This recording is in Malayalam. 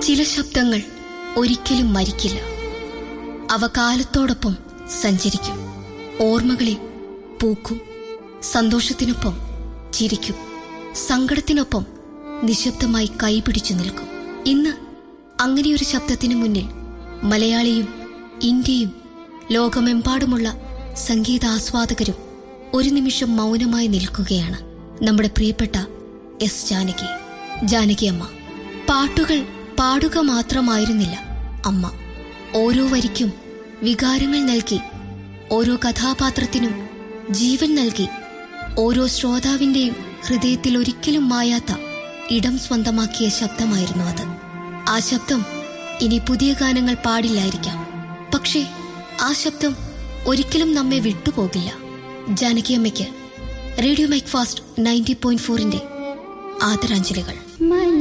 ചില ശബ്ദങ്ങൾ ഒരിക്കലും മരിക്കില്ല. അവ കാലത്തോടൊപ്പം സഞ്ചരിക്കും, ഓർമ്മകളിൽ പൂക്കും, സന്തോഷത്തിനൊപ്പം ചിരിക്കും, സങ്കടത്തിനൊപ്പം നിശബ്ദമായി കൈപിടിച്ചു നിൽക്കും. ഇന്ന് അങ്ങനെയൊരു ശബ്ദത്തിനു മുന്നിൽ മലയാളിയും ഇന്ത്യയും ലോകമെമ്പാടുമുള്ള സംഗീതാസ്വാദകരും ഒരു നിമിഷം മൗനമായി നിൽക്കുകയാണ്. നമ്മുടെ പ്രിയപ്പെട്ട എസ് ജാനകി, ജാനകി അമ്മ. പാട്ടുകൾ പാടുക മാത്രമായിരുന്നില്ല അമ്മ. ഓരോ വരിക്കും വികാരങ്ങൾ നൽകി, ഓരോ കഥാപാത്രത്തിനും ജീവൻ നൽകി, ഓരോ ശ്രോതാവിന്റെയും ഹൃദയത്തിൽ ഒരിക്കലും മായാത്ത ഇടം സ്വന്തമാക്കിയ ശബ്ദമായിരുന്നു അത്. ആ ശബ്ദം ഇനി പുതിയ ഗാനങ്ങൾ പാടില്ലായിരിക്കാം, പക്ഷേ ആ ശബ്ദം ഒരിക്കലും നമ്മെ വിട്ടുപോകില്ല. ജാനകിയമ്മയ്ക്ക് റേഡിയോ മൈക്ക് ഫാസ്റ്റ് 90.4 ആദരാഞ്ജലികൾ.